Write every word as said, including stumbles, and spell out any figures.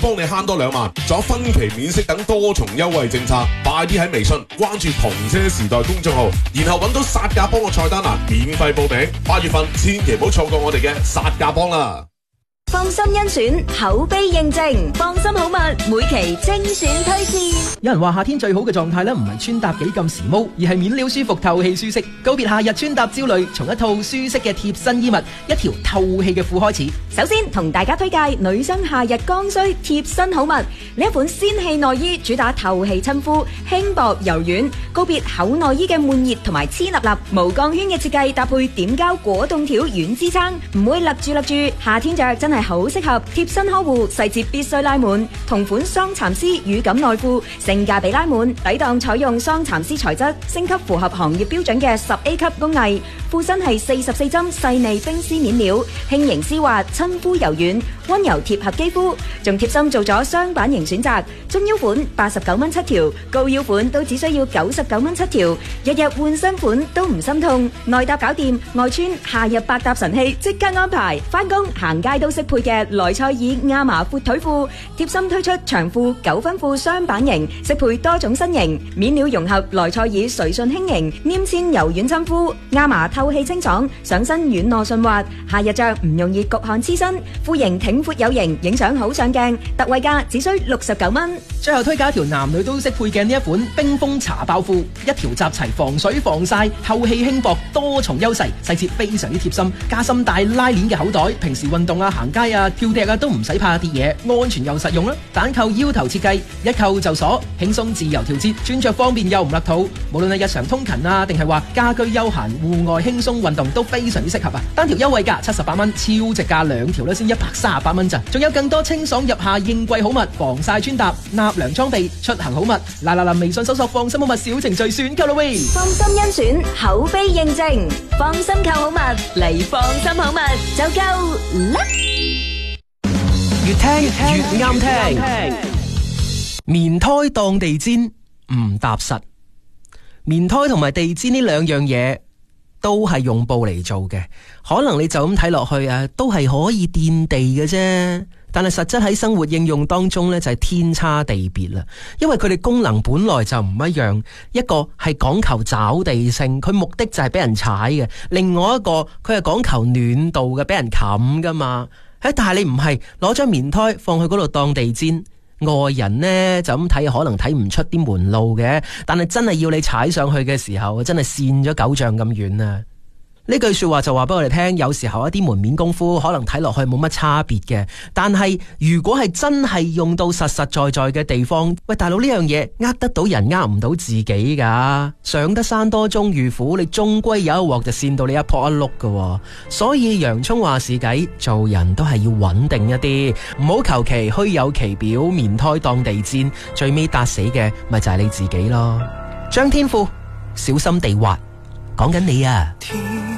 幫你慳多兩萬，仲有分期免息等多重優惠政策。快啲喺微信關注同車時代公眾號，然後揾到殺價幫嘅菜單欄，免費報名。八月份千祈唔好錯過我哋嘅殺價幫啦！ 放心甄選，口碑認證，放心好物，每期精選推薦。 有人話夏天最好嘅狀態咧，唔係穿搭幾咁時髦，而係面料舒服、透氣舒適。告別夏日穿搭焦慮，從一套舒適嘅貼身衣物、一條透氣嘅褲開始。 首先同大家推介女生夏日剛需貼身好物，呢一款仙氣內衣主打透氣親膚，輕薄柔軟。告別厚內衣嘅悶熱同埋黐立立，無鋼圈嘅設計搭配點膠果凍條軟支撐，唔會勒住勒住。夏天着真係好適合，貼身呵護，細節必須拉滿。同款雙蠶絲乳感內褲，性價比拉滿，抵擋採用雙蠶絲材質，升級符合行業標準嘅十 A 級工藝。褲身係四十四針細膩冰絲面料，輕盈絲滑，親膚柔軟，溫柔貼合肌膚。仲貼心做咗雙版型選擇，中腰款八十九蚊七條，高腰款都只需要九十九蚊七條。日日換新款都唔心痛，內搭搞掂，外穿夏日百搭神器即刻安排。返工行街都適配嘅萊賽爾亞麻闊腿褲，貼心推出長褲九分褲雙版型，適配多種身形。面料融合萊賽爾隨順輕盈，黏纖柔軟親膚，亞麻透氣清爽，上身軟糯順滑。夏日着唔容易焗汗黐身，褲型挺闊有型，影相好上鏡。特惠價只需六十九蚊。 最後推介一條男女都適配嘅呢一款冰封茶包褲，一條集齊防水防曬、透氣輕薄多重優勢，細節非常之貼心，加深帶拉鏈嘅口袋，平時運動啊、行街啊、跳踢啊都唔使怕跌嘢，安全又實用啦。單扣腰頭設計，一扣就鎖，輕鬆自由調節，穿着方便又唔甩肚。無論係日常通勤啊，定係話家居休閒、戶外輕鬆運動都非常之適合啊！單條優惠價七十八蚊，超值價兩條咧先一百三十八蚊咋，仲有更多清爽入夏應季好物，防曬穿搭、納涼裝備、出行好物。嗱嗱嗱，微信搜索放心好物小程序選購啦喂！ 放心甄選，口碑認證，放心購好物嚟放心好物就夠啦！ 越聽越啱聽，棉胎當地氈唔踏實。棉胎同埋地氈呢兩樣嘢都係用布嚟做嘅，可能你就咁睇落去啊，都係可以墊地嘅啫。但係實質喺生活應用當中呢，就係天差地別啦。因為佢哋功能本來就唔一樣，一個係講求找地性，佢目的就係俾人踩嘅；另外一個佢係講求暖度嘅，俾人冚噶嘛。但係你唔係攞張棉胎放去嗰度當地氈，外人呢就咁睇可能睇唔出啲門路嘅，但係真係要你踩上去嘅時候，真係跣咗九丈咁遠啊！呢句說話就話俾我哋聽，有時候一啲門面功夫可能睇落去冇乜差別嘅，但係如果係真係用到實實在在嘅地方，喂大佬，呢樣嘢呃得到人呃唔到自己噶，上得山多終遇虎，你終歸有一鑊就跣到你一仆一碌噶。所以洋蔥話事計，做人都係要穩定一啲，唔好求其虛有其表，棉胎當地氈，最尾搭死嘅咪就係你自己咯。張天賦小心地滑，講緊你啊。